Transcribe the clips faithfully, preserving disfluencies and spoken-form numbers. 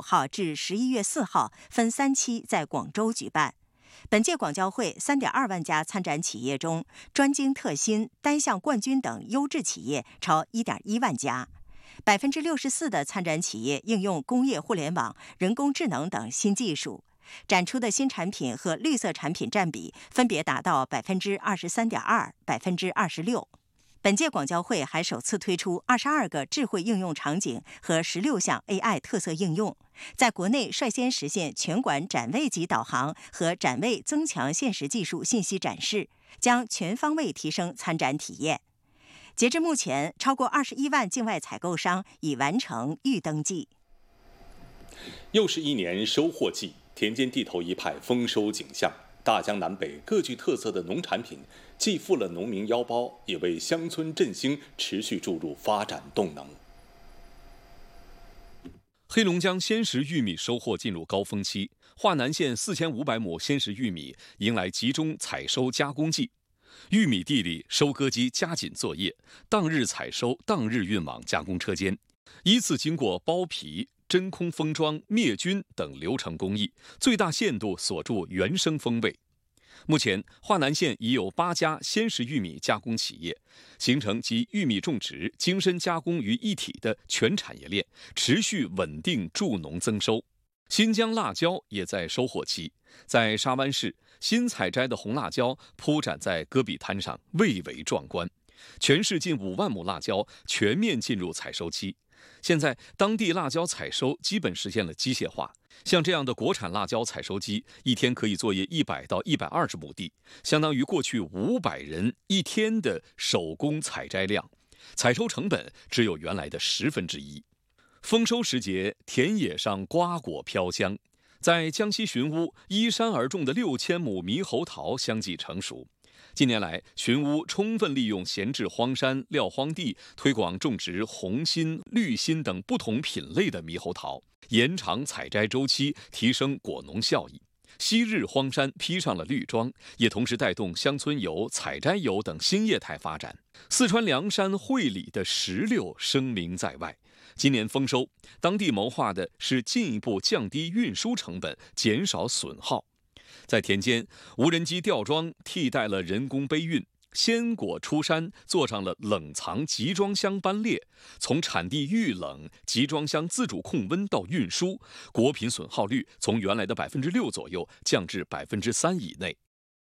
号至十一月四号分三期在广州举办。本届广交会 三点二万家参展企业中，专精特新、单项冠军等优质企业超 一点一万家。百分之六十四的参展企业应用工业互联网、人工智能等新技术，展出的新产品和绿色产品占比分别达到百分之二十三点二、百分之二十六。本届广交会还首次推出二十二个智慧应用场景和十六项 A I 特色应用，在国内率先实现全馆展位级导航和展位增强现实技术信息展示，将全方位提升参展体验。截至目前，超过二十一万境外采购商已完成预登记。 又是一年收获季，田间地头一派丰收景象。大江南北各具特色的农产品，既富了农民腰包，也为乡村振兴持续注入发展动能。 黑龙江鲜食玉米收获进入高峰期，华南县四千五百亩鲜食玉米迎来集中采收加工季。玉米地里，收割机加紧作业，当日采收，当日运往加工车间，依次经过剥皮、真空封装、灭菌等流程工艺，最大限度锁住原生风味。目前，华南县已有八家鲜食玉米加工企业，形成集玉米种植、精深加工于一体的全产业链，持续稳定助农增收。新疆辣椒也在收获期，在沙湾市，新采摘的红辣椒铺展在戈壁滩上，蔚为壮观。全市近五万亩辣椒全面进入采收期。现在，当地辣椒采收基本实现了机械化。像这样的国产辣椒采收机，一天可以作业一百到一百二十亩地，相当于过去五百人一天的手工采摘量，采收成本只有原来的十分之一。丰收时节，田野上瓜果飘香。在江西寻乌，依山而种的六千亩猕猴桃相继成熟。近年来，寻乌充分利用闲置荒山、撂荒地，推广种植红心、绿心等不同品类的猕猴桃，延长采摘周期，提升果农效益。昔日荒山披上了绿装，也同时带动乡村游、采摘游等新业态发展。四川凉山会理的石榴声名在外。今年丰收，当地谋划的是进一步降低运输成本，减少损耗。在田间，无人机吊装替代了人工背运，鲜果出山做上了冷藏集装箱班列，从产地预冷、集装箱自主控温到运输，果品损耗率从原来的百分之六左右降至百分之三以内。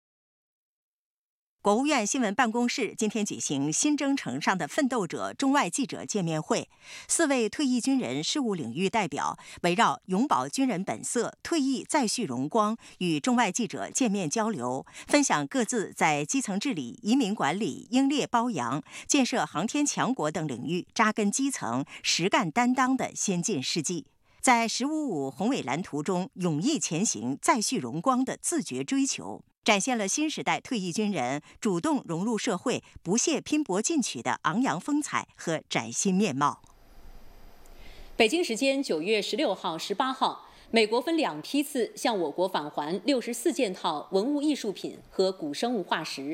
国务院新闻办公室今天举行新征程上的奋斗者中外记者见面会，四位退役军人事务领域代表围绕永葆军人本色、退役再续荣光，与中外记者见面交流，分享各自在基层治理、移民管理、英烈褒扬、建设航天强国等领域扎根基层、实干担当的先进事迹。在“十五五”宏伟蓝图中勇毅前行、再续荣光的自觉追求，展现了新时代退役军人主动融入社会、不懈拼搏进取的昂扬风采和崭新面貌。 北京时间九月十六号、十八号，美国分两批次向我国返还六十四件套文物艺术品和古生物化石。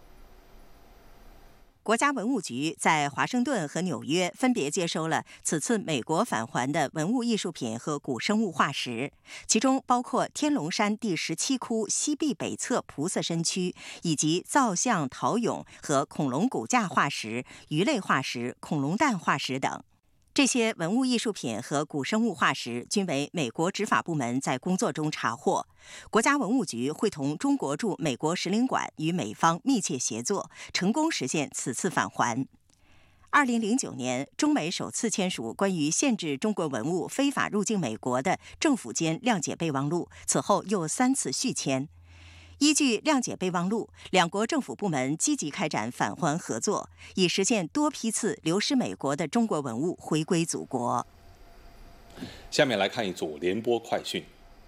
国家文物局在华盛顿和纽约分别接收了此次美国返还的文物艺术品和古生物化石，其中包括天龙山第十七窟西壁北侧菩萨身躯，以及造像陶俑和恐龙骨架化石、鱼类化石、恐龙蛋化石等。这些文物艺术品和古生物化石均为美国执法部门在工作中查获。国家文物局会同中国驻美国使领馆与美方密切协作，成功实现此次返还。二零零九年，中美首次签署关于限制中国文物非法入境美国的政府间谅解备忘录，此后又三次续签。依据谅解备忘录，两国政府部门积极开展返还合作，以实现多批次流失美国的中国文物回归祖国。 下面来看一组联播快讯。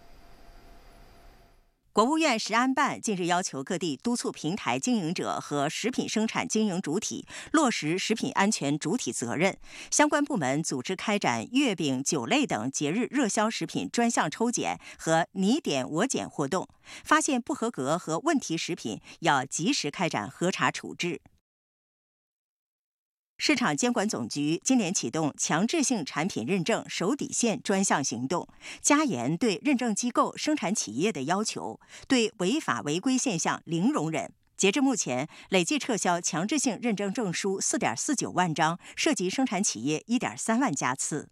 国务院食安办近日要求各地督促平台经营者和食品生产经营主体落实食品安全主体责任，相关部门组织开展月饼、酒类等节日热销食品专项抽检和你点我检活动，发现不合格和问题食品要及时开展核查处置。 市场监管总局今年启动强制性产品认证守底线专项行动，加严对认证机构、生产企业的要求，对违法违规现象零容忍。截至目前，累计撤销强制性认证证书 四点四九万张，涉及生产企业 一点三万家次。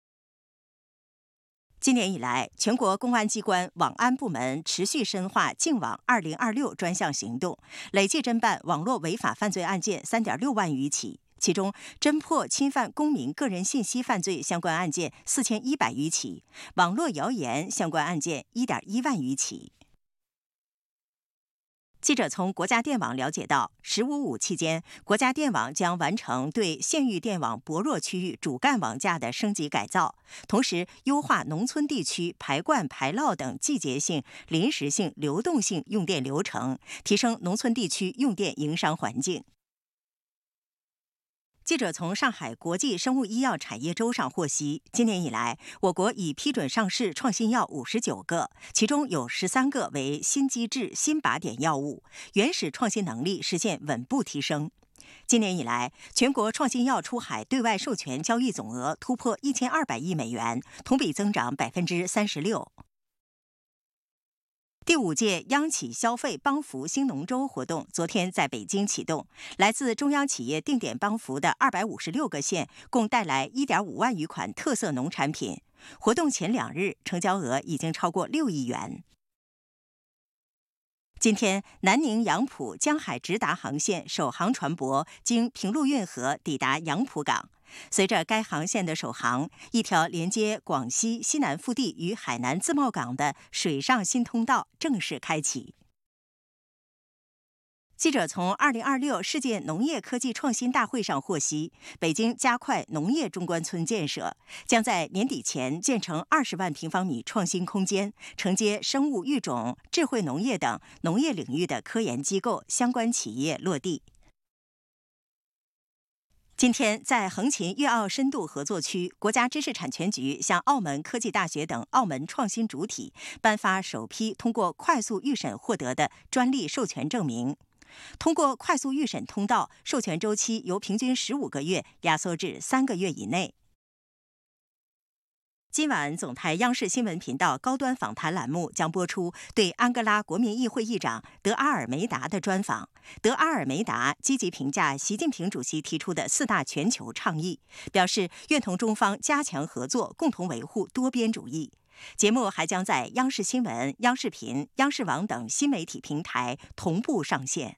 今年以来，全国公安机关网安部门持续深化“净网二零二六”专项行动，累计侦办网络违法犯罪案件 三点六万余起，其中侦破侵犯公民个人信息犯罪相关案件四千一百余起，网络谣言相关案件 一点一万余起。记者从国家电网了解到，十五五期间，国家电网将完成对县域电网薄弱区域主干网架的升级改造，同时优化农村地区排灌、排涝等季节性、临时性、流动性用电流程，提升农村地区用电营商环境。记者从上海国际生物医药产业周上获悉，今年以来，我国已批准上市创新药五十九个，其中有十三个为新机制、新靶点药物，原始创新能力实现稳步提升。今年以来，全国创新药出海对外授权交易总额突破一千二百亿美元，同比增长百分之三十六。第五届央企消费帮扶兴农周活动昨天在北京启动，来自中央企业定点帮扶的二百五十六个县，共带来一点五万余款特色农产品。活动前两日，成交额已经超过六亿元。今天，南宁杨浦江海直达航线首航船舶经平陆运河抵达杨浦港。随着该航线的首航，一条连接广西西南腹地与海南自贸港的水上新通道正式开启。记者从二零二六世界农业科技创新大会上获悉，北京加快农业中关村建设，将在年底前建成二十万平方米创新空间，承接生物育种、智慧农业等农业领域的科研机构、相关企业落地。今天，在横琴粤澳深度合作区，国家知识产权局向澳门科技大学等澳门创新主体颁发首批通过快速预审获得的专利授权证明。通过快速预审通道，授权周期由平均十五个月压缩至三个月以内。今晚总台央视新闻频道高端访谈栏目将播出对安哥拉国民议会议长德阿尔梅达的专访。德阿尔梅达积极评价习近平主席提出的四大全球倡议，表示愿同中方加强合作，共同维护多边主义。节目还将在央视新闻、央视频、央视网等新媒体平台同步上线。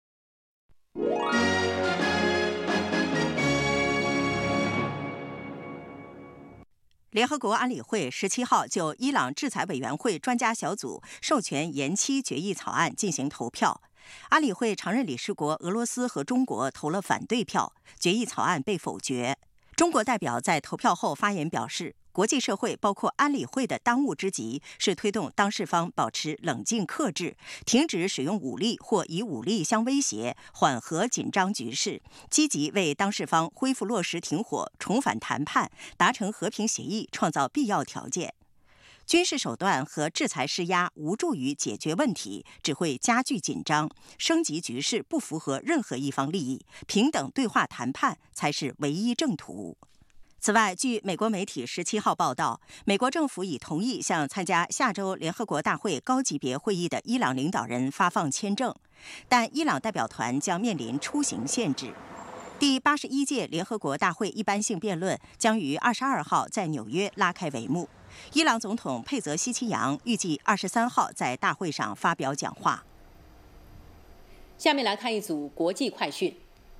联合国安理会十七号就伊朗制裁委员会专家小组授权延期决议草案进行投票。安理会常任理事国俄罗斯和中国投了反对票，决议草案被否决。中国代表在投票后发言表示，国际社会包括安理会的当务之急是推动当事方保持冷静克制，停止使用武力或以武力相威胁，缓和紧张局势，积极为当事方恢复落实停火、重返谈判、达成和平协议创造必要条件。军事手段和制裁施压无助于解决问题，只会加剧紧张，升级局势不符合任何一方利益，平等对话谈判才是唯一正途。此外，据美国媒体十七号报道，美国政府已同意向参加下周联合国大会高级别会议的伊朗领导人发放签证，但伊朗代表团将面临出行限制。第八十一届联合国大会一般性辩论将于二十二号在纽约拉开帷幕。伊朗总统佩泽西奇扬预计二十三号在大会上发表讲话。 下面来看一组国际快讯。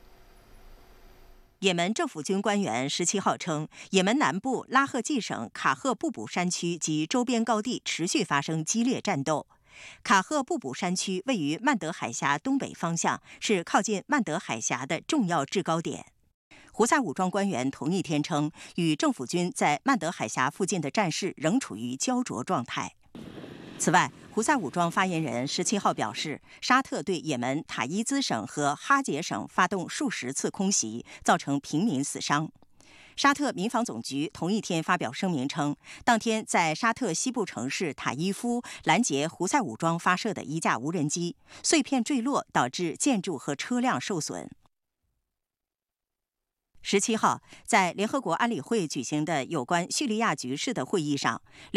也门政府军官员十七号称，也门南部拉赫济省卡赫布卜山区及周边高地持续发生激烈战斗。卡赫布卜山区位于曼德海峡东北方向，是靠近曼德海峡的重要制高点。胡塞武装官员同一天称，与政府军在曼德海峡附近的战事仍处于焦灼状态。此外，胡塞武装发言人十七号表示，沙特对也门塔伊兹省和哈杰省发动数十次空袭，造成平民死伤。沙特民防总局同一天发表声明称，当天在沙特西部城市塔伊夫拦截胡塞武装发射的一架无人机，碎片坠落导致建筑和车辆受损。 十七号，在联合国安理会举行的有关叙利亚局势的会议上，